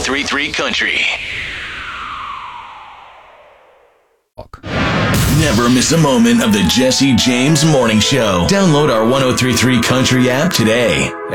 1033 Country. Never miss a moment of the Jesse James Morning Show. Download our 1033 Country app today.